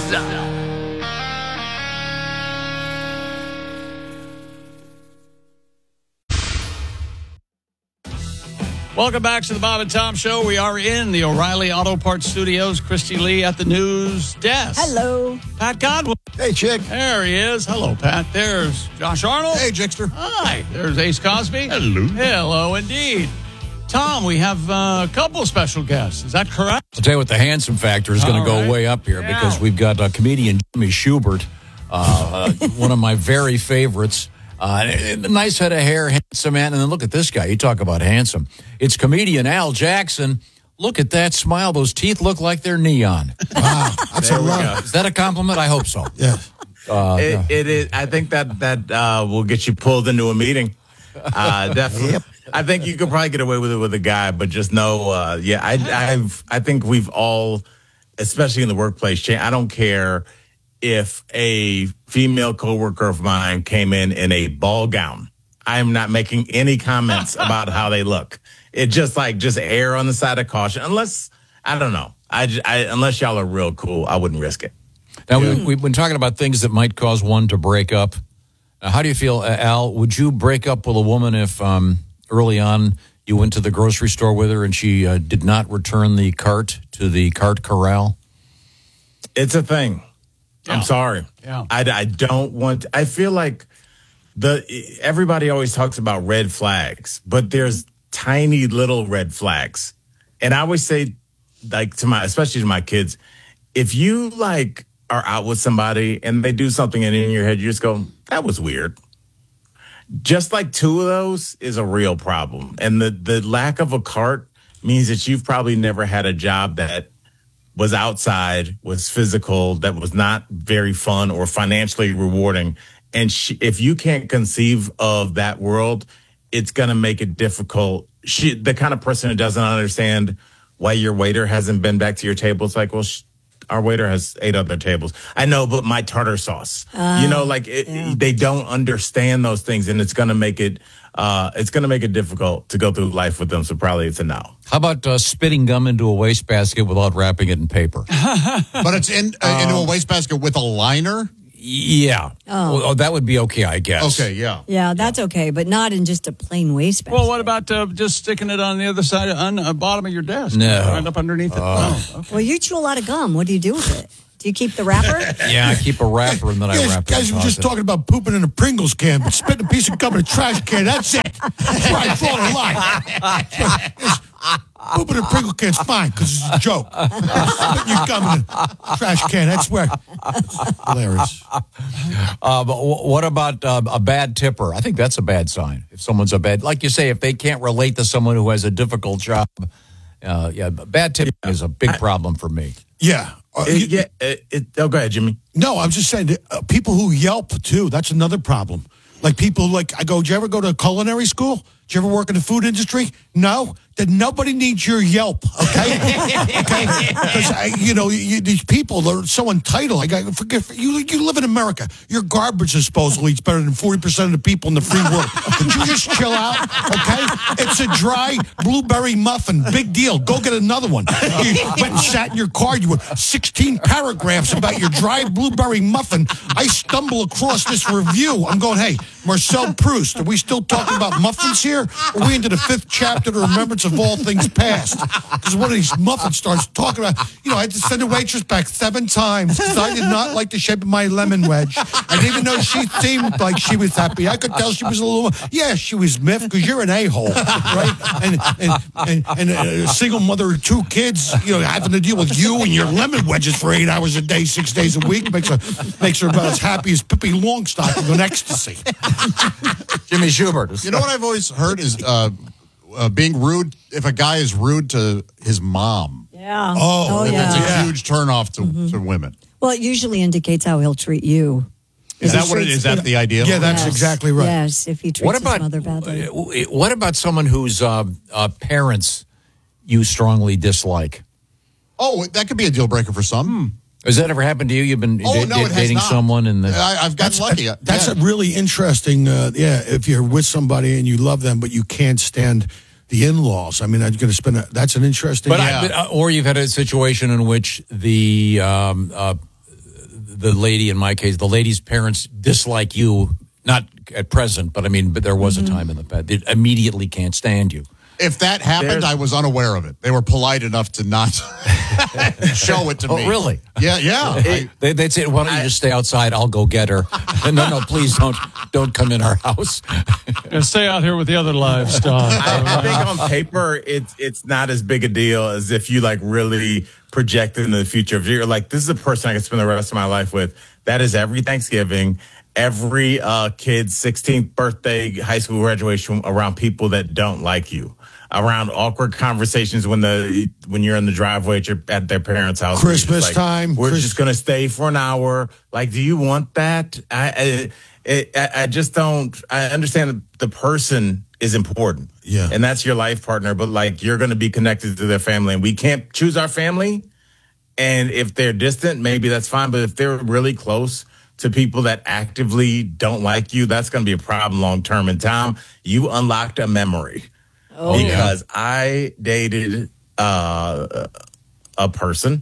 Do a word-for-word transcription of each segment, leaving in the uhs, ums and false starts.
Welcome back to the Bob and Tom Show. We are in the O'Reilly Auto Parts Studios. Christy Lee at the news desk. Hello. Pat Godwin. Hey, chick. There he is. Hello, Pat. There's Josh Arnold. Hey, Jixter. Hi. There's Ace Cosby. Hello. Hello, indeed. Tom, we have uh, a couple of special guests. Is that correct? I'll tell you what, the handsome factor is going to go right. way up here Yeah. because we've got uh, comedian Jimmy Schubert, uh, uh, one of my very favorites. Uh, nice head of hair, handsome man. And then look at this guy. You talk about handsome. It's comedian Al Jackson. Look at that smile. Those teeth look like they're neon. Wow. That's a lot. Is that a compliment? I hope so. Yeah. Uh, It, it is. I think that that uh, will get you pulled into a meeting. Uh, definitely. Yep. I think you could probably get away with it with a guy, but just know, uh, yeah, I, I've, I think we've all, especially in the workplace, cha- I don't care if a female coworker of mine came in in a ball gown. I'm not making any comments about how they look. It just like just err on the side of caution, unless I don't know. I, j- I unless y'all are real cool, I wouldn't risk it. Now, we, we've been talking about things that might cause one to break up. Now, how do you feel, uh, Al? Would you break up with a woman if um, early on you went to the grocery store with her and she uh, did not return the cart to the cart corral? It's a thing. Yeah. I'm sorry. Yeah. I, I don't want. I feel like the everybody always talks about red flags, but there's tiny little red flags, and I always say, like to my, especially to my kids, if you like are out with somebody and they do something and in your head you just go, that was weird. Just like two of those is a real problem, and the the lack of a cart means that you've probably never had a job that was outside, was physical, that was not very fun or financially rewarding. And she, if you can't conceive of that world, it's going to make it difficult. She, the kind of person who doesn't understand why your waiter hasn't been back to your table. It's like, well, sh- our waiter has eight other tables. I know, but my tartar sauce, uh, you know, like it, yeah. they don't understand those things, and it's going to make it, uh, it's going to make it difficult to go through life with them. So probably it's a no. How about uh, spitting gum into a wastebasket without wrapping it in paper? But it's in uh, into a wastebasket with a liner? Yeah. Oh. Oh, that would be okay, I guess. Okay, yeah. Yeah, that's okay, but not in just a plain wastebasket. Well, what about uh, just sticking it on the other side, on the bottom of your desk? No. Right up underneath it? Oh, okay. Well, you chew a lot of gum. What do you do with it? Do you keep the wrapper? Yeah, I keep a wrapper and then I Guys, wrap it. guys and were toss just it. talking about pooping in a Pringles can, but spitting a piece of gum in a trash can, that's it. That's where I draw the line. Pooping in a Pringle can's fine, because it's a joke. Spitting your gum in a trash can, that's where. Hilarious. Uh, but w- what about uh, a bad tipper? I think that's a bad sign. If someone's a bad, like you say, if they can't relate to someone who has a difficult job, uh, yeah, bad tipping yeah. is a big problem for me. Yeah. Uh, It, you, yeah. It, it, oh, go ahead, Jimmy. No, I'm just saying, that, uh, people who Yelp, too, that's another problem. Like people like, I go, did you ever go to culinary school? Did you ever work in the food industry? No? Then nobody needs your Yelp, okay? Okay? Because, you know, you, these people are so entitled. Like, I forget, you, you live in America. Your garbage disposal eats better than forty percent of the people in the free world. Could you just chill out, okay? It's a dry blueberry muffin. Big deal. Go get another one. You went and sat in your car. You were sixteen paragraphs about your dry blueberry muffin. I stumble across this review. I'm going, hey, Marcel Proust, are we still talking about muffins here? Or are we into the fifth chapter, the remembrance of all things past? Because one of these muffins starts talking about, you know, I had to send the waitress back seven times because I did not like the shape of my lemon wedge. And even though she seemed like she was happy, I could tell she was a little, yeah, she was miffed because you're an a-hole, right? And, and, and, and a single mother of two kids, you know, having to deal with you and your lemon wedges for eight hours a day, six days a week, makes her, makes her about as happy as Pippi Longstocking on ecstasy. Jimmy Schubert. You know what I've always heard is uh, uh, being rude, if a guy is rude to his mom. Yeah. Oh, oh That's yeah. a huge turnoff to, mm-hmm. to women. Well, it usually indicates how he'll treat you. Is that what it is? Is that the idea? Yeah, that's Yes. exactly right. Yes, if he treats What about his mother badly. what about someone whose uh, uh, parents you strongly dislike? Oh, that could be a deal breaker for some. Hmm. Has that ever happened to you? You've been Oh, da- no, da- it has dating not. someone and the, I, I've gotten lucky. That's yeah. a really interesting, uh, yeah, if you're with somebody and you love them, but you can't stand the in-laws. I mean, I'm going to spend a, that's an interesting. But yeah. I, but, uh, or you've had a situation in which the um, uh, the lady, in my case, the lady's parents dislike you, not at present, but I mean, but there was a time in the past. They immediately can't stand you. If that happened, There's- I was unaware of it. They were polite enough to not show it to Oh, me. really? Yeah, yeah. I- They, they'd say, "Why don't you just stay outside? I'll go get her." no, no, please don't, don't come in our house. Yeah, stay out here with the other livestock. I think on paper, it's it's not as big a deal as if you like really project into the future. If you're like, this is a person I can spend the rest of my life with. That is every Thanksgiving, every uh, kid's sixteenth birthday, high school graduation, around people that don't like you, around awkward conversations when the when you're in the driveway at, your, at their parents' house. Where you're just Christmas like, time, We're Chris- just gonna stay for an hour. Like, do you want that? I I, I, I just don't. I understand that the person is important. Yeah. And that's your life partner, but like you're going to be connected to their family, and we can't choose our family. And if they're distant, maybe that's fine. But if they're really close to people that actively don't like you, that's going to be a problem long term. And Tom, you unlocked a memory because I dated uh, a person,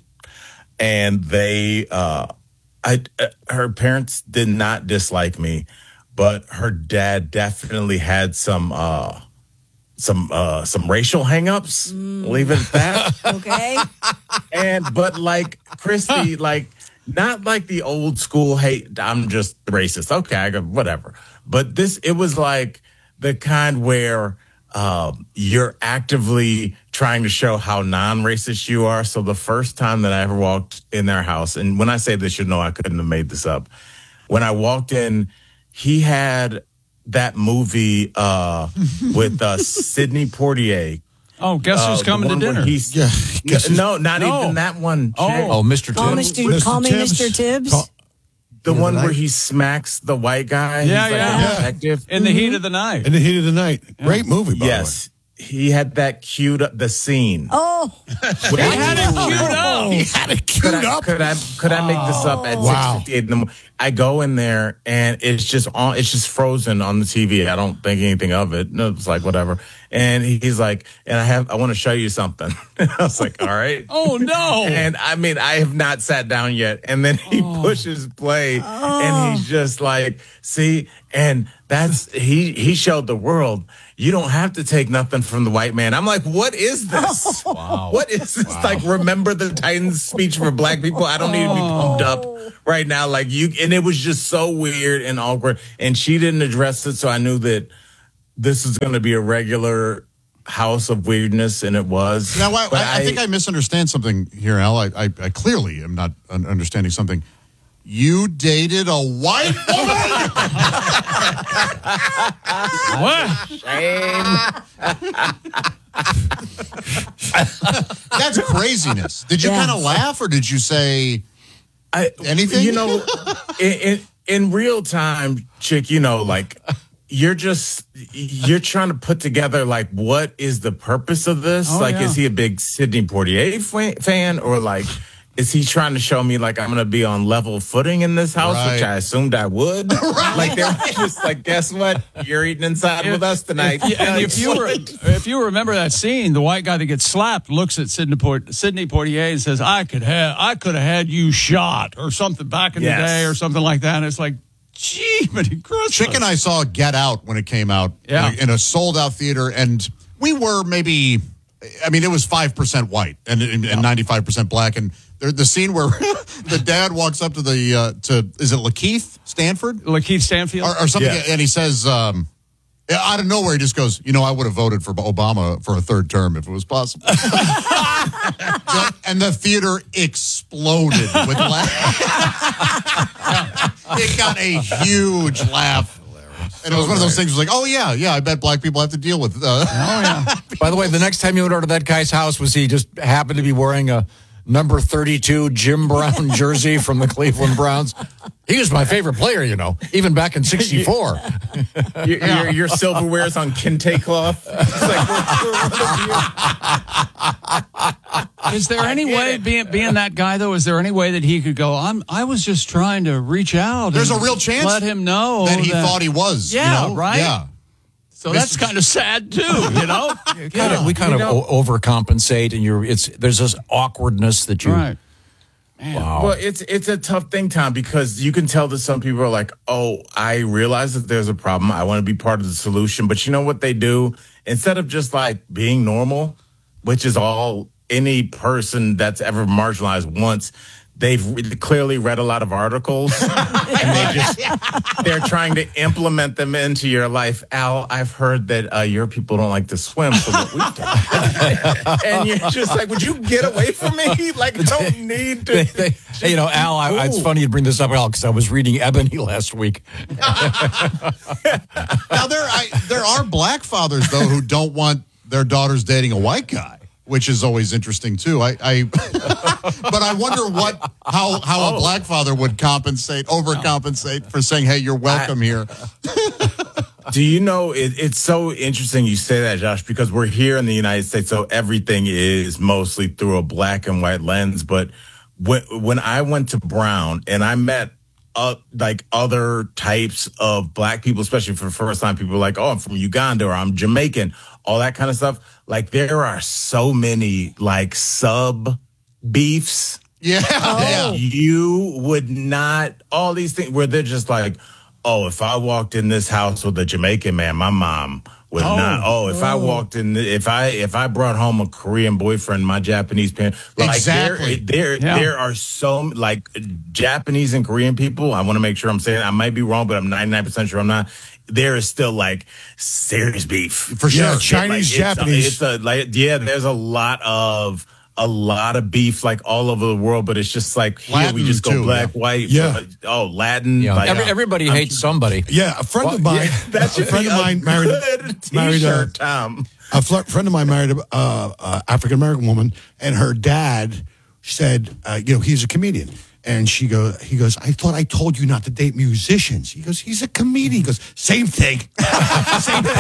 and they, uh, I, uh, her parents did not dislike me, but her dad definitely had some. Uh, some uh some racial hangups. Leave it at that. Okay. And but like Christy, like not like the old school hate, I'm just racist. Okay, I go whatever. But this it was like the kind where um you're actively trying to show how non-racist you are. So the first time that I ever walked in their house, and when I say this, you know I couldn't have made this up. When I walked in, he had that movie uh, with uh, Sidney Poitier. Oh, guess uh, who's the coming to one where dinner? he's- Yeah, guess who's- no, not No. even that one. Oh. Chick. Oh, Mister Call, Tim. Mister Mister Call me Tibbs. Mister Tibbs. Call- the Yeah, one the where night. he smacks the white guy. Yeah, He's like yeah. a Yeah. detective. In the heat of the night. In the heat of the night. Great movie, by Yes. He had that queued up, the scene. Oh, He had it queued up. He had it Could queued I, up. could I could I make this up at Wow. six fifty-eight in the morning? I go in there and it's just on. It's just frozen on the T V. I don't think anything of it. No, it's like whatever. And he- he's like, and I have I want to show you something. I was like, all right. Oh, no. And I mean, I have not sat down yet. And then he pushes play, and he's just like, see, and that's he he showed the world. You don't have to take nothing from the white man. I'm like, what is this? Wow. What is this? Like, remember the Titans speech for black people? I don't need to be pumped up right now. Like you, and it was just so weird and awkward. And she didn't address it, so I knew that this is going to be a regular house of weirdness, and it was. Now, I, But I, I think I misunderstand something here, Al. I, I, I clearly am not un- understanding something. You dated a white woman? What? That's craziness. Did you Yeah. kind of laugh, or did you say I, anything? You know, in, in in real time, chick. You know, like you're just you're trying to put together like what is the purpose of this? Oh, like, yeah. is he a big Sidney Poitier fa- fan, or like is he trying to show me like I'm going to be on level footing in this house, which Right. I assumed I would? Like they're just like, guess what? You're eating inside with us tonight. If, and if you were, if you remember that scene, the white guy that gets slapped looks at Sidney, Port, Sidney Poitier and says, "I could have, I could have had you shot or something back in Yes. the day or something like that." And it's like, gee, but Christmas. Chick and I saw Get Out when it came out Yeah. in a, in a sold out theater, and we were maybe, I mean, it was five percent white and, and, and ninety-five percent black. And there, the scene where the dad walks up to the, uh, to, is it Lakeith Stanford? Lakeith Stanfield. Or, or something, Yeah. and he says, um, out of nowhere, he just goes, you know, I would have voted for Obama for a third term if it was possible. And the theater exploded with laughter. It got a huge laugh. And it was one of those things like, oh, yeah, yeah, I bet black people have to deal with uh, oh yeah. By the way, the next time you went over to that guy's house, was he just happened to be wearing a number thirty-two Jim Brown jersey from the Cleveland Browns? He was my favorite player, you know, even back in sixty-four. your, your, your silverware's on kente cloth. It's like, we're- we're- Is there any way, being being that guy though, is there any way that he could go? I'm. I was just trying to reach out. There's and a real chance Let him know that he thought he was. you Yeah, know? right? Yeah. So that's kind of sad too, you know. Kind of- we kind You of know- o- overcompensate, and you're it's there's this awkwardness that you. Right. Wow. Well, it's it's a tough thing, Tom, because you can tell that some people are like, oh, I realize that there's a problem. I want to be part of the solution. But you know what they do? Instead of just like being normal, which is all any person that's ever marginalized wants, they've re- clearly read a lot of articles and they just, they're trying to implement them into your life. Al, I've heard that uh, your people don't like to swim, so what we do. And you're just like, would you get away from me? Like, I don't need to. They- they- hey, you know, Al, I, it's funny you bring this up, Al, because I was reading Ebony last week. Now there, I, there are black fathers though who don't want their daughters dating a white guy, which is always interesting too. I, I but I wonder what how how a black father would compensate, overcompensate for saying, "Hey, you're welcome I, here." Do you know, it, it's so interesting you say that, Josh, because we're here in the United States, so everything is mostly through a black and white lens. But when, when I went to Brown and I met uh, like other types of black people, especially for the first time, people were like, oh, I'm from Uganda or I'm Jamaican, all that kind of stuff. Like there are so many like sub beefs. Yeah, That you would not, all these things where they're just like, oh, if I walked in this house with a Jamaican man, my mom would Oh. not. Oh, if I walked in, the, if I if I brought home a Korean boyfriend, my Japanese parent, like Exactly. there, there, Yeah. there are so like Japanese and Korean people. I want to make sure I'm saying I might be wrong, but I'm ninety-nine percent sure I'm not. There is still like serious beef for sure. Yeah, Chinese, like, it's a- Japanese. It's a, like yeah. There's a lot of. A lot of beef, like all over the world, but it's just like here Latin, we just go too, black, yeah. white. Yeah. Oh, Latin. Yeah, like, every, uh, everybody I'm- hates somebody. Yeah, a friend of mine, That a should friend be of a mine married, good married a, T-shirt, Tom. a fl- friend of mine married a uh, uh, African American woman, and her dad said, uh, you know, he's a comedian, and she go, he goes, I thought I told you not to date musicians. He goes, he's a comedian. He goes, same thing, same thing.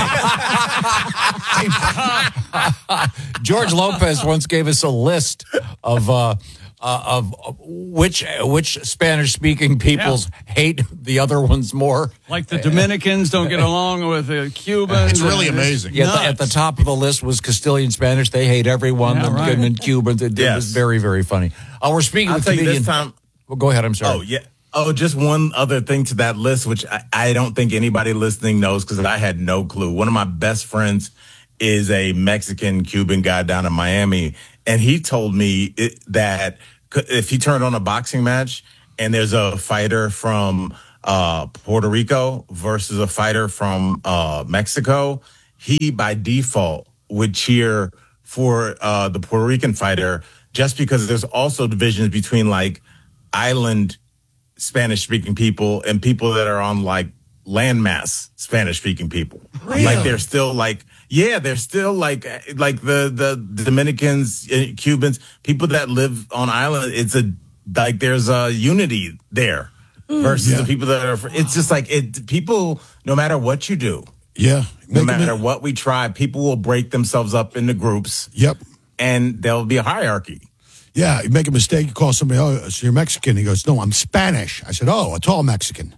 Same thing. George Lopez once gave us a list of uh, uh, of which which Spanish speaking peoples hate the other ones more. Like the Dominicans don't get along with the Cubans. It's really and amazing. Yeah, at the, at the nuts. top of the list was Castilian Spanish. They hate everyone. Yeah, the right. and Cubans. It, it Yes. was very very funny. Oh, we're speaking I'll with tell you comedian. this time. Well, go ahead. I'm sorry. Oh yeah. Oh, just one other thing to that list, which I, I don't think anybody listening knows because I had no clue. One of my best friends is a Mexican Cuban guy down in Miami, and he told me it, that if he turned on a boxing match and there's a fighter from uh, Puerto Rico versus a fighter from uh, Mexico, he by default would cheer for uh, the Puerto Rican fighter just because there's also divisions between like island Spanish speaking people and people that are on like landmass Spanish speaking people. Like they're still like, yeah, they're still like, like the, the Dominicans, uh, Cubans, people that live on island. It's a, like there's a unity there versus Yeah. the people that are, it's just like it, people, no matter what you do, Yeah, no Making matter it- what we try, people will break themselves up into groups Yep. and there'll be a hierarchy. Yeah, you make a mistake, you call somebody, oh, so you're Mexican. He goes, no, I'm Spanish. I said, oh, a tall Mexican.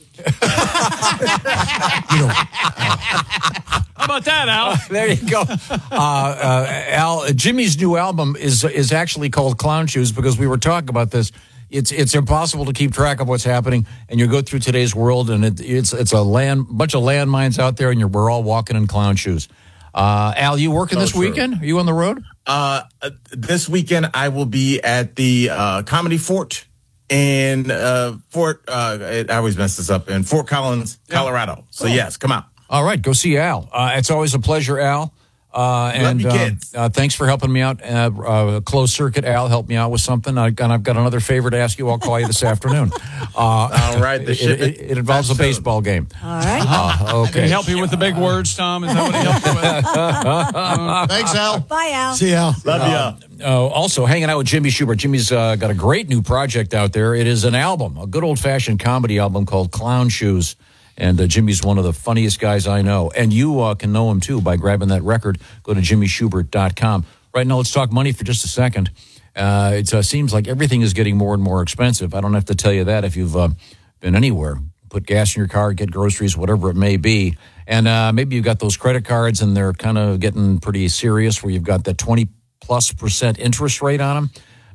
you know, How about that, Al? There you go. Uh, uh, Al, Jimmy's new album is is actually called Clown Shoes because we were talking about this. It's it's impossible to keep track of what's happening, and you go through today's world, and it, it's it's a land bunch of landmines out there, and you're, we're all walking in clown shoes. Uh, Al, you working So this true. weekend? Are you on the road? Uh, this weekend I will be at the uh, Comedy Fort in uh, Fort. Uh, I always mess this up in Fort Collins, Colorado. So yes, come out. All right, go see Al. Uh, it's always a pleasure, Al. Uh, and you, uh, kids. uh, thanks for helping me out. Uh, uh, closed circuit, Al helped me out with something. I, and I've got another favor to ask you. I'll call you this afternoon. Uh, All right, the it, ship it, it involves a that's soon. baseball game. All right. Uh, Did he okay. help you with the big words, Tom? Is that what he helped you with? Thanks, Al. Bye, Al. see Al. Love ya. Uh, also, hanging out with Jimmy Schubert. Jimmy's uh, got a great new project out there. It is an album, a good old-fashioned comedy album called Clown Shoes. And uh, Jimmy's one of the funniest guys I know. And you uh, can know him, too, by grabbing that record. Go to jimmy schubert dot com. Right now, let's talk money for just a second. Uh, it uh, seems like everything is getting more and more expensive. I don't have to tell you that if you've uh, been anywhere. Put gas in your car, get groceries, whatever it may be. And uh, maybe you've got those credit cards, and they're kind of getting pretty serious where you've got that twenty plus percent interest rate on them.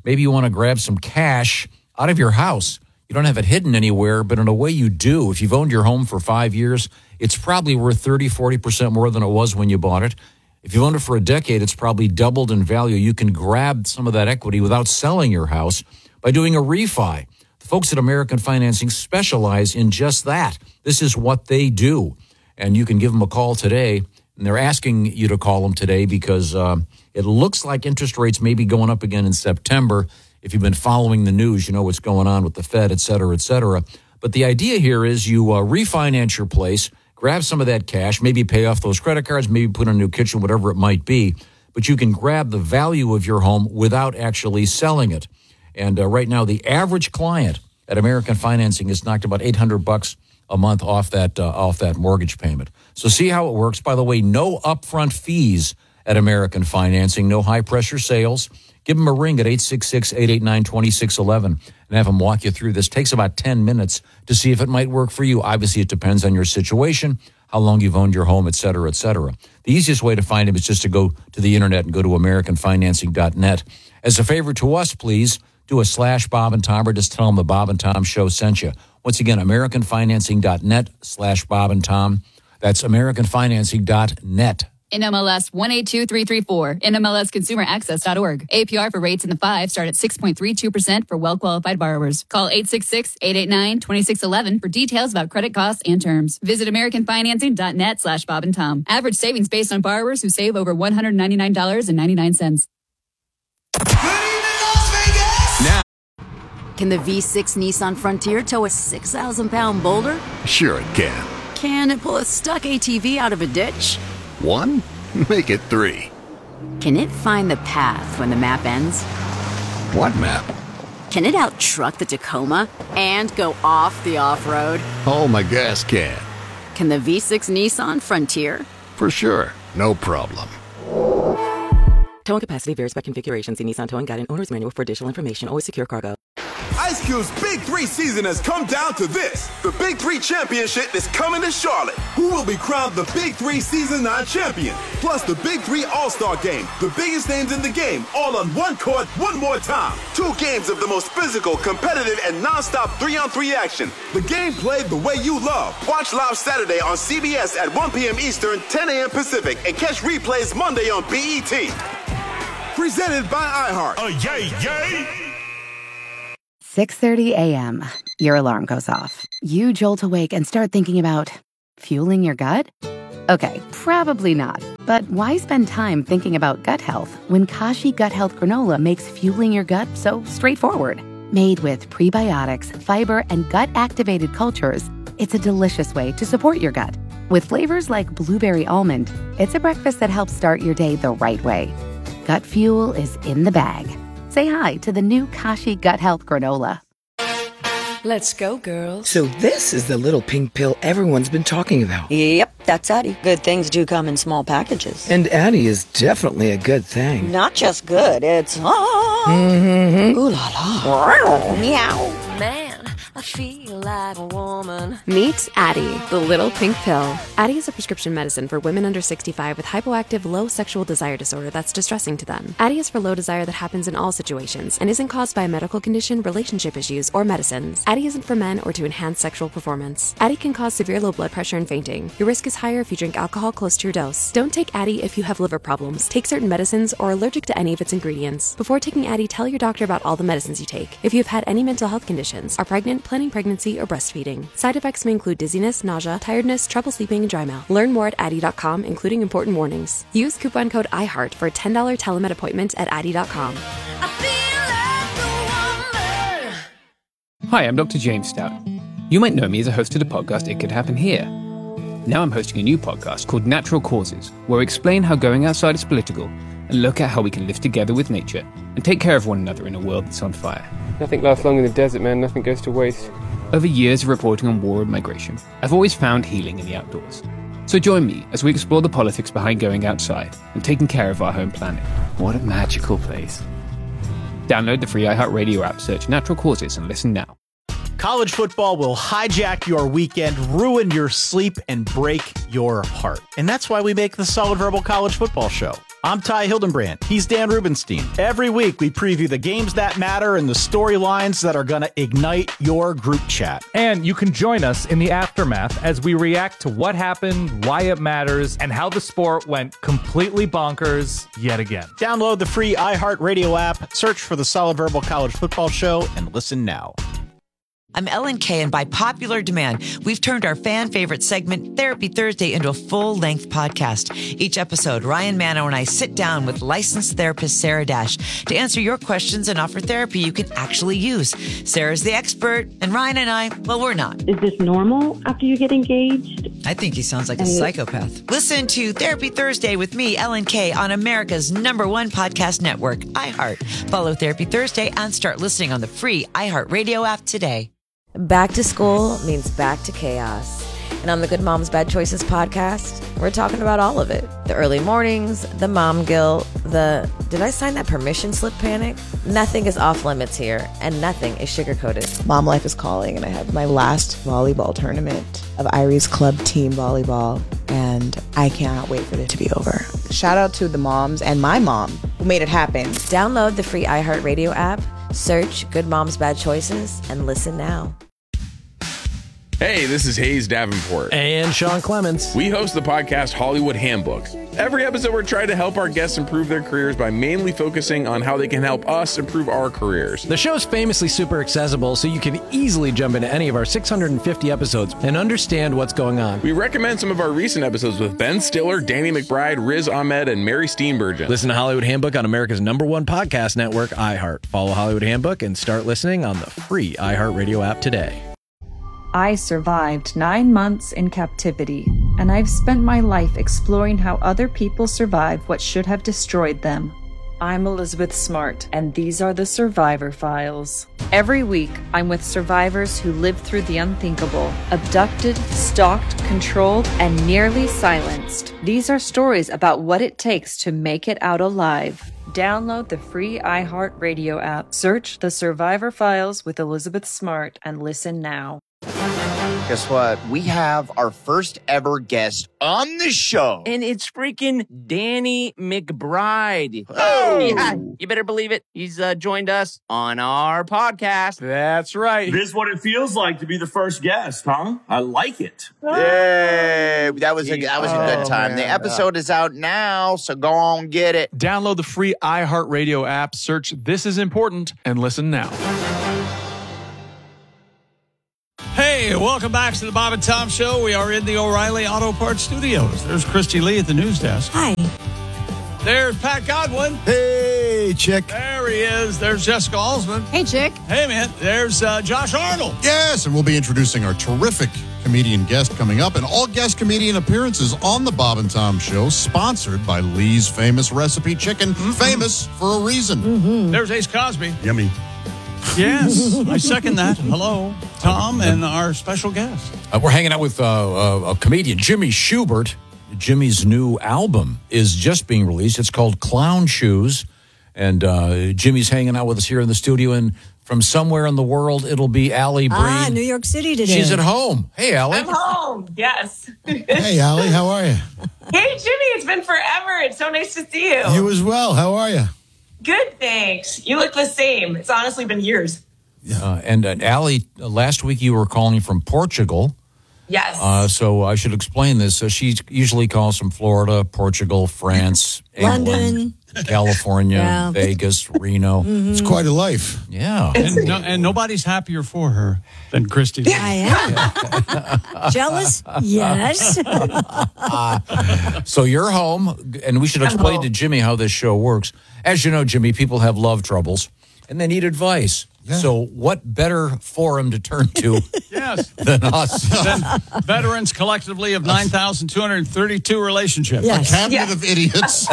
Maybe you want to grab some cash out of your house. You don't have it hidden anywhere, but in a way you do. If you've owned your home for five years, it's probably worth thirty, forty percent more than it was when you bought it. If you've owned it for a decade, it's probably doubled in value. You can grab some of that equity without selling your house by doing a refi. The folks at American Financing specialize in just that. This is what they do. And you can give them a call today. And they're asking you to call them today because uh, it looks like interest rates may be going up again in September. If you've been following the news, you know what's going on with the Fed, et cetera, et cetera. But the idea here is you uh, refinance your place, grab some of that cash, maybe pay off those credit cards, maybe put in a new kitchen, whatever it might be. But you can grab the value of your home without actually selling it. And uh, right now, the average client at American Financing has knocked about eight hundred bucks a month off that uh, off that mortgage payment. So see how it works. By the way, no upfront fees at American Financing, no high-pressure sales. Give them a ring at eight six six, eight eight nine, two six one one and have them walk you through this. Takes about ten minutes to see if it might work for you. Obviously, it depends on your situation, how long you've owned your home, et cetera, et cetera. The easiest way to find them is just to go to the internet and go to american financing dot net. As a favor to us, please, do a slash Bob and Tom or just tell them the Bob and Tom Show sent you. Once again, american financing dot net slash Bob and Tom. That's american financing dot net. N M L S one eight two three three four, N M L S consumer access dot org. A P R for rates in the five start at six point three two percent for well-qualified borrowers. Call eight six six, eight eight nine, two six one one for details about credit costs and terms. Visit american financing dot net slash Bob and Tom. Average savings based on borrowers who save over one hundred ninety-nine dollars and ninety-nine cents. Now, can the V six Nissan Frontier tow a six thousand pound boulder? Sure it can. Can it pull a stuck A T V out of a ditch? One? Make it three. Can it find the path when the map ends? What map? Can it out-truck the Tacoma and go off the off-road? Oh, my gas can. Can the V six Nissan Frontier? For sure. No problem. Towing capacity varies by configuration. See Nissan Towing Guide and Owner's Manual for additional information. Always secure cargo. Ice Cube's Big Three season has come down to this. The Big Three Championship is coming to Charlotte. Who will be crowned the Big Three Season nine champion? Plus the Big Three All-Star Game. The biggest names in the game, all on one court, one more time. Two games of the most physical, competitive, and non-stop three-on-three action. The game played the way you love. Watch live Saturday on C B S at one p.m. Eastern, ten a.m. Pacific, and catch replays Monday on B E T. Presented by iHeart. Oh, yay, yay! six thirty a.m. Your alarm goes off. You jolt awake and start thinking about fueling your gut? Okay, probably not. But why spend time thinking about gut health when Kashi Gut Health Granola makes fueling your gut so straightforward? Made with prebiotics, fiber, and gut-activated cultures, it's a delicious way to support your gut. With flavors like blueberry almond, it's a breakfast that helps start your day the right way. Gut fuel is in the bag. Say hi to the new Kashi Gut Health Granola. Let's go, girls. So this is the little pink pill everyone's been talking about. Yep, that's Addie. Good things do come in small packages. And Addie is definitely a good thing. Not just good, it's... Ah. Mm-hmm. Ooh la la. Meow. Man, I feel like a woman. Meet Addie, the little pink pill. Addie is a prescription medicine for women under sixty-five with hypoactive low sexual desire disorder that's distressing to them. Addie is for low desire that happens in all situations and isn't caused by a medical condition, relationship issues, or medicines. Addie isn't for men or to enhance sexual performance. Addie can cause severe low blood pressure and fainting. Your risk is higher if you drink alcohol close to your dose. Don't take Addie if you have liver problems, take certain medicines, or are allergic to any of its ingredients. Before taking Addie, tell your doctor about all the medicines you take. If you have had any mental health conditions, are pregnant, planning pregnancy, or breastfeeding. Side effects may include dizziness, nausea, tiredness, trouble sleeping, and dry mouth. Learn more at Addie dot com, including important warnings. Use coupon code iHeart for a ten dollars telemed appointment at Addie dot com. Hi, I'm Doctor James Stout. You might know me as a host of the podcast It Could Happen Here. Now I'm hosting a new podcast called Natural Causes, where we explain how going outside is political and look at how we can live together with nature and take care of one another in a world that's on fire. Nothing lasts long in the desert, man. Nothing goes to waste. Over years of reporting on war and migration, I've always found healing in the outdoors. So join me as we explore the politics behind going outside and taking care of our home planet. What a magical place. Download the free iHeartRadio app, search Natural Causes, and listen now. College football will hijack your weekend, ruin your sleep, and break your heart. And that's why we make the Solid Verbal College Football Show. I'm Ty Hildenbrand. He's Dan Rubenstein. Every week, we preview the games that matter and the storylines that are going to ignite your group chat. And you can join us in the aftermath as we react to what happened, why it matters, and how the sport went completely bonkers yet again. Download the free iHeartRadio app, search for the Solid Verbal College Football Show, and listen now. I'm Ellen Kay, and by popular demand, we've turned our fan favorite segment, Therapy Thursday, into a full-length podcast. Each episode, Ryan Manno and I sit down with licensed therapist Sarah Dash to answer your questions and offer therapy you can actually use. Sarah's the expert, and Ryan and I, well, we're not. Is this normal after you get engaged? I think he sounds like a And- psychopath. Listen to Therapy Thursday with me, Ellen Kay, on America's number one podcast network, iHeart. Follow Therapy Thursday and start listening on the free iHeartRadio app today. Back to school means back to chaos. And on the Good Moms Bad Choices podcast, we're talking about all of it. The early mornings, the mom guilt, the did I sign that permission slip panic? Nothing is off limits here, and nothing is sugar-coated. Mom life is calling, and I have my last volleyball tournament of Irie's club team volleyball, and I cannot wait for it to be over. Shout out to the moms and my mom who made it happen. Download the free iHeartRadio app, search Good Moms Bad Choices, and listen now. Hey, this is Hayes Davenport. And Sean Clements. We host the podcast Hollywood Handbook. Every episode, we're trying to help our guests improve their careers by mainly focusing on how they can help us improve our careers. The show's famously super accessible, so you can easily jump into any of our six hundred fifty episodes and understand what's going on. We recommend some of our recent episodes with Ben Stiller, Danny McBride, Riz Ahmed, and Mary Steenburgen. Listen to Hollywood Handbook on America's number one podcast network, iHeart. Follow Hollywood Handbook and start listening on the free iHeartRadio app today. I survived nine months in captivity, and I've spent my life exploring how other people survive what should have destroyed them. I'm Elizabeth Smart, and these are the Survivor Files. Every week, I'm with survivors who lived through the unthinkable, abducted, stalked, controlled, and nearly silenced. These are stories about what it takes to make it out alive. Download the free iHeartRadio app, search The Survivor Files with Elizabeth Smart, and listen now. Guess what? We have our first ever guest on the show. And it's freaking Danny McBride. Oh! Yeah, you better believe it. He's uh, joined us on our podcast. That's right. This is what it feels like to be the first guest, huh? I like it. Yay! That was a that was a good Oh, time. man. The episode is out now, so go on get it. Download the free iHeartRadio app, search This Is Important, and listen now. Hey, welcome back to the Bob and Tom Show. We are in the O'Reilly Auto Parts Studios. There's Christy Lee at the news desk. Hi. There's Pat Godwin. Hey, chick. There he is. There's Jessica Alsman. Hey, chick. Hey, man. There's uh, Josh Arnold. Yes, and we'll be introducing our terrific comedian guest coming up, and all guest comedian appearances on the Bob and Tom Show, sponsored by Lee's Famous Recipe Chicken, mm-hmm. famous for a reason. Mm-hmm. There's Ace Cosby. Yummy. Yes, I second that. Hello, Tom, and our special guest. Uh, we're hanging out with uh, uh, a comedian, Jimmy Schubert. Jimmy's new album is just being released. It's called Clown Shoes. And uh, Jimmy's hanging out with us here in the studio. And from somewhere in the world, it'll be Allie Breen. Ah, New York City today. She's at home. Hey, Allie. I'm home. Yes. Hey, Allie, how are you? Hey, Jimmy. It's been forever. It's so nice to see you. You as well. How are you? Good, thanks. You look the same. It's honestly been years. Uh, and uh, Allie, uh, last week you were calling from Portugal. Yes. Uh, so I should explain this. So she usually calls from Florida, Portugal, France, London, England, California, Yeah. Vegas, Reno. Mhm. It's quite a life. Yeah. And, no, and nobody's happier for her than Christy. I am. Jealous? Yes. Uh, so you're home, and we should explain to Jimmy how this show works. As you know, Jimmy, people have love troubles, and they need advice. Yeah. So what better forum to turn to Yes. than us? Then veterans collectively of nine thousand two hundred thirty-two relationships. Yes. A cabinet Yes. of idiots.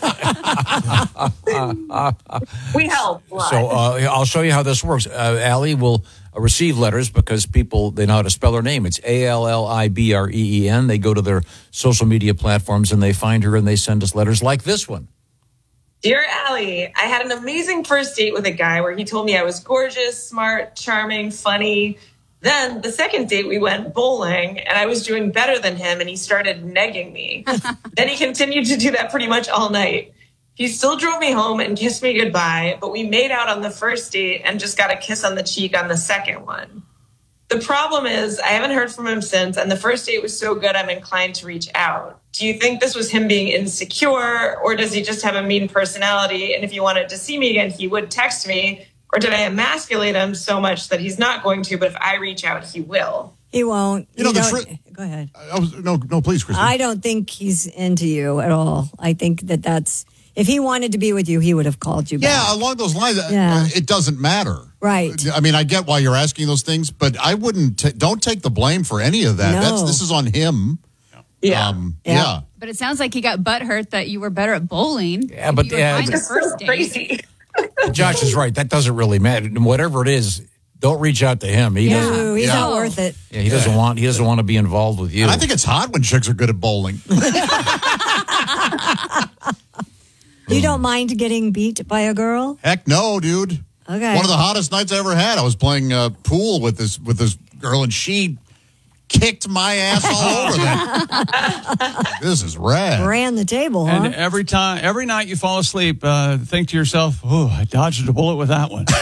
We help. a lot. So uh, I'll show you how this works. Uh, Allie will uh, receive letters because people, they know how to spell her name. It's A L L I B R E E N. They go to their social media platforms and they find her and they send us letters like this one. Dear Allie, I had an amazing first date with a guy where he told me I was gorgeous, smart, charming, funny. Then the second date, we went bowling and I was doing better than him and he started negging me. Then he continued to do that pretty much all night. He still drove me home and kissed me goodbye, but we made out on the first date and just got a kiss on the cheek on the second one. The problem is I haven't heard from him since, and the first date was so good I'm inclined to reach out. Do you think this was him being insecure, or does he just have a mean personality? And if he wanted to see me again, he would text me. Or did I emasculate him so much that he's not going to, but if I reach out, he will? He won't. You know, the don't- tr- Go ahead. I was, no, no, please, Christine. I don't think he's into you at all. I think that that's, if he wanted to be with you, he would have called you back. Yeah, along those lines, uh, Yeah. it doesn't matter. Right. I mean, I get why you're asking those things, but I wouldn't, t- don't take the blame for any of that. No. That's This is on him. Yeah. Um, Yeah. yeah. But it sounds like he got butthurt that you were better at bowling. Yeah, but You were yeah, fine but- the first date. Crazy. Josh is right. That doesn't really matter. Whatever it is, don't reach out to him. He doesn't. No, he's Yeah. not worth it. Yeah, he doesn't want. He doesn't want to be involved with you. And I think it's hot when chicks are good at bowling. You don't mind getting beat by a girl? Heck no, dude. Okay. One of the hottest nights I ever had. I was playing uh, pool with this with this girl, and she kicked my ass all over that. This is rad. Ran the table, huh? And every time, every night you fall asleep, uh, think to yourself, "Oh, I dodged a bullet with that one."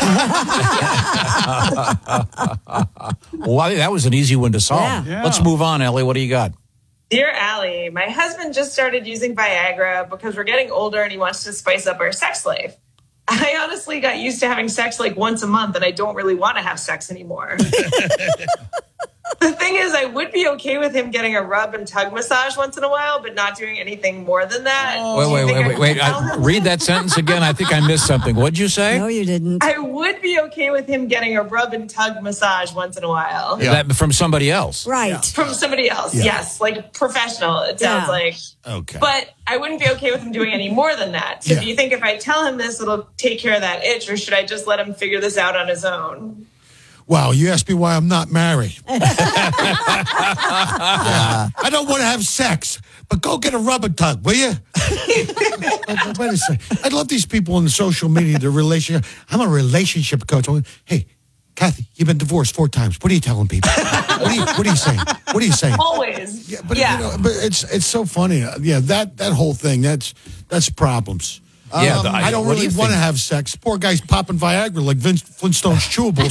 Well, I think that was an easy one to solve. Yeah. Yeah. Let's move on, Ellie. What do you got? Dear Allie, my husband just started using Viagra because we're getting older and he wants to spice up our sex life. I honestly got used to having sex like once a month and I don't really want to have sex anymore. The thing is, I would be okay with him getting a rub and tug massage once in a while, but not doing anything more than that. Wait, Do you wait, think wait, I wait, wait. should tell I, him? read that sentence again. I think I missed something. What'd you say? No, you didn't. I would be okay with him getting a rub and tug massage once in a while. That from somebody else. Right. From somebody else, Yeah. yes. Like professional, it sounds Yeah. like. Okay. But I wouldn't be okay with him doing any more than that. So Yeah. do you think if I tell him this, it'll take care of that itch, or should I just let him figure this out on his own? Wow, you asked me why I'm not married. Yeah. I don't want to have sex, but go get a rubber tug, will you? Wait, wait a second. I love these people on the social media, the relationship. I'm a relationship coach. I'm like, hey, Kathy, you've been divorced four times. What are you telling people? What are you, what are you saying? What are you saying? Always. Yeah, but, You know, but it's it's so funny. Yeah, that that whole thing, that's that's problems. Yeah, Um, the- I don't what do really you want to think? have sex. Poor guy's popping Viagra like Vince Flintstone's chewables.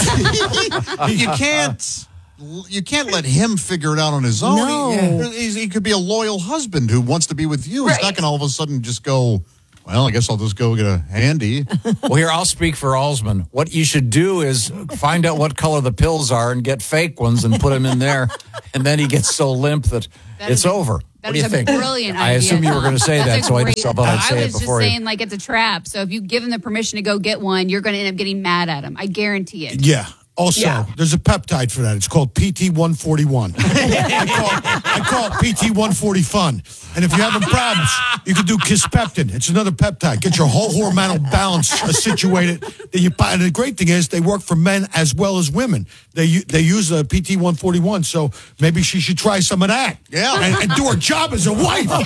You can't. You can't let him figure it out on his own. No. He, he's- he could be a loyal husband who wants to be with you. He's Right. not going to all of a sudden just go, well, I guess I'll just go get a handy. Well, here, I'll speak for Alsman. What you should do is find out what color the pills are and get fake ones and put them in there. And then he gets so limp that, That it's is a- over. That What do is you a think? brilliant I idea. assume you were going to say That's that, a so I great- just thought I'd say I it was just before. you- saying, like, it's a trap. So if you give him the permission to go get one, you're going to end up getting mad at him. I guarantee it. Yeah. Also, Yeah. there's a peptide for that. It's called P T one forty-one. I, call, I call it P T one forty Fun. And if you're having problems, you can do Kispeptin. It's another peptide. Get your whole hormonal balance uh, situated. Then you, buy- and the great thing is they work for men as well as women. They u- they use a P T one forty-one, so maybe she should try some of that. Yeah. And, and do her job as a wife. How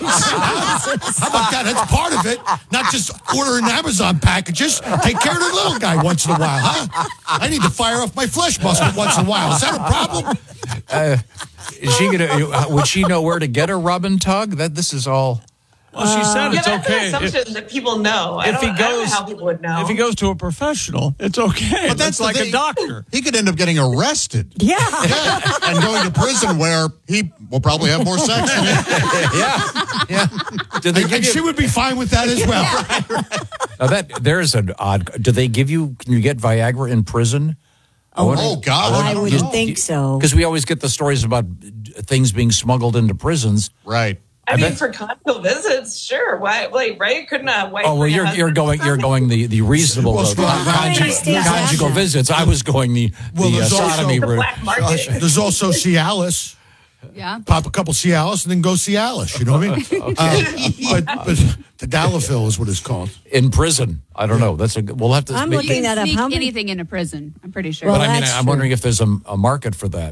about that? That's part of it. Not just ordering Amazon packages. Take care of the little guy once in a while, huh? I need to fire off my flesh muscle once in a while. Is that a problem? Uh, is she gonna? Would she know where to get a rub and tug? That this is all. Well, she said Yeah, it's that's okay. an assumption that people know. I If don't, he I don't know goes- how people would know. If he goes to a professional, it's okay. But that's the like a thing. doctor. He could end up getting arrested. Yeah. Yeah. And going to prison where he will probably have more sex than you. Yeah, yeah. Did they And, give and she you? would be fine with that as well. Now that there's an odd. Do they give you? Can you get Viagra in prison? Oh, God. I don't would know. think so. Because we always get the stories about things being smuggled into prisons. Right. I, I mean, bet- for conjugal visits, sure. Why? Like, right? Couldn't a wife? Oh well, bring a you're you're husband going or you're something? going the, the reasonable Well, route, well, conjugal, Steve, conjugal Sasha. visits. I was going the Well, the uh, there's also- sodomy The route. black market. There's also Cialis. Yeah. Pop a couple Cialis and then go Cialis. You know what I mean? Uh, but but Tadalafil is what it's called. In prison. I don't know. That's a we'll have to. I'm make- looking that up. Sneak How many? anything into prison. I'm pretty sure. Well, But I mean, that's I'm true. wondering if there's a, a market for that.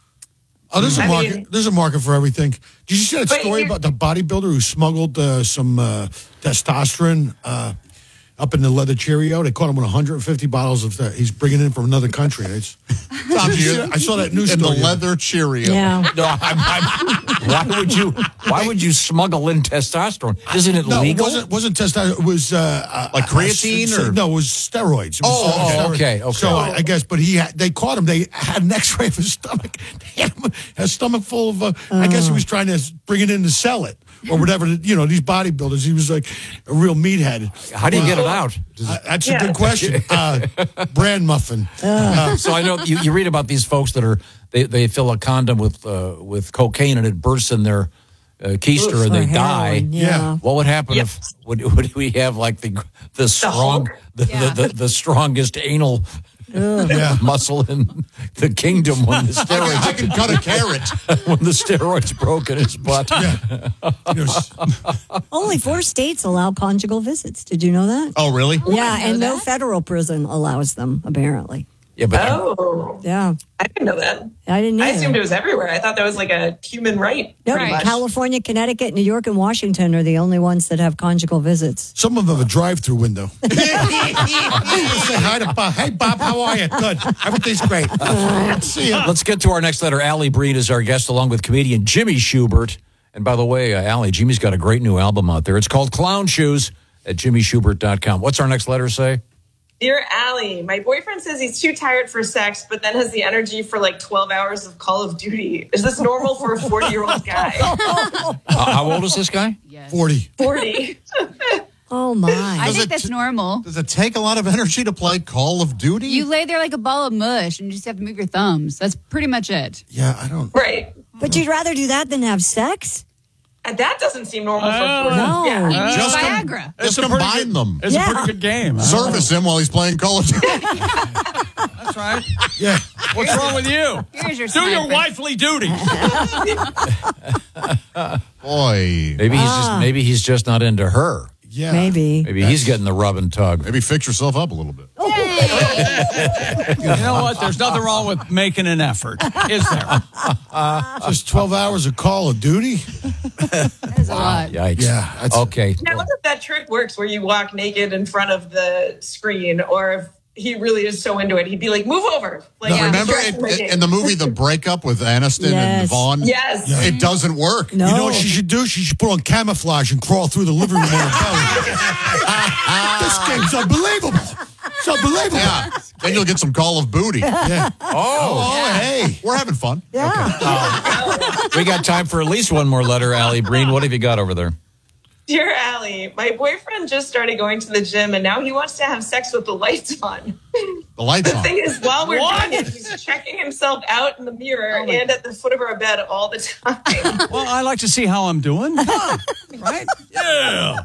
Oh, there's a I market. mean- there's a market for everything. Did you see that But story here- about the bodybuilder who smuggled uh, some uh, testosterone uh, up in the leather Cheerio. They caught him with one hundred fifty bottles of that. He's bringing in from another country. It's, Tom, you, I saw that news in story. the leather Cheerio. Yeah. No, I'm, I'm, why would you? Why would you smuggle in testosterone? Isn't it no, legal? it wasn't, wasn't testosterone. It was uh, uh, Like creatine uh, or- no? It was steroids. It was Oh, oh, steroids. okay, okay. So I, I guess, but he had, they caught him. They had an X-ray of his stomach. They had him, a stomach full of. Uh, I guess he was trying to bring it in to sell it or whatever. You know, these bodybuilders. He was like a real meathead. How do you get it out? Uh, that's a Yeah. good question. Uh, bran muffin. Uh, So I know you, you read about these folks that are they, they fill a condom with uh, with cocaine and it bursts in their uh, keister Ooh, and they for die. heroin, yeah. What would happen Yep. if would, would we have like the the strong the, Yeah. the, the, the strongest anal yeah. muscle in the kingdom when the I steroids can cut a carrot. when the steroids broke in his butt? You know, Only four states allow conjugal visits. Did you know that? Oh, really? yeah, and know no that. federal prison allows them, apparently. Yeah, but Oh, Yeah, I didn't know that. I didn't know. I assumed it was everywhere. I thought that was like a human right. No, pretty much. California, Connecticut, New York, and Washington are the only ones that have conjugal visits. some of them have a drive-through window. Say hi to Bob. Hey, Bob, how are you? Good. Everything's great. See ya. let's get to our next letter. Allie Breen is our guest, along with comedian Jimmy Schubert. And by the way, uh, Allie, Jimmy's got a great new album out there. It's called Clown Shoes at jimmy schubert dot com. What's our next letter say? Dear Allie, my boyfriend says he's too tired for sex, but then has the energy for like twelve hours of Call of Duty. Is this normal for a forty-year-old guy? Uh, how old is this guy? Yes. forty. forty. Oh, my. I Does think it- that's normal. Does it take a lot of energy to play Call of Duty? You lay there like a ball of mush and you just have to move your thumbs. That's pretty much it. Yeah, I don't. Right. But you'd rather do that than have sex? And that doesn't seem normal for Oh, forty. no. Yeah. You need Just com- Viagra. It's Just a pretty combine good- them. It's Yeah. a pretty good game. Service him while he's playing Call of Duty. That's right. Yeah. What's wrong with you? Here's your Do your sniper. wifely duty. Boy. Maybe he's Ah. just maybe he's just not into her. Yeah. Maybe. Maybe he's getting the rub and tug. Maybe fix yourself up a little bit. You know what? There's nothing wrong with making an effort, is there? Just twelve hours of Call of Duty? That is a lot. Yikes. Yeah, that's- Okay. Now, what if that trick works where you walk naked in front of the screen, or if he really is so into it, he'd be like, move over. Like, No, remember distract it, my it- game. in the movie The Breakup with Aniston and Yes. Vaughn? Yes. Yeah. It doesn't work. No. You know what she should do? She should put on camouflage and crawl through the living room on her belly. This game's unbelievable. It's unbelievable. Yeah. Then you'll get some Call of Booty. Yeah. Oh, Yeah. hey. We're having fun. Yeah. We got time for at least one more letter, Allie Breen. What have you got over there? Dear Allie, my boyfriend just started going to the gym and now he wants to have sex with the lights on. The lights The on. thing is, while we're What? doing it, he's checking himself out in the mirror and at the foot of our bed all the time. Well, I like to see how I'm doing. Right? Yeah.